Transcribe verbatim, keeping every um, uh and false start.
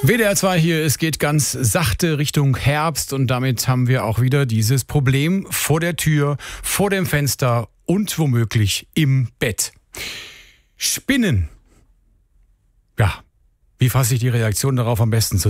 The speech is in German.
W D R zwei hier, es geht ganz sachte Richtung Herbst und damit haben wir auch wieder dieses Problem vor der Tür, vor dem Fenster und womöglich im Bett. Spinnen. Ja, wie fasse ich die Reaktion darauf am besten zusammen?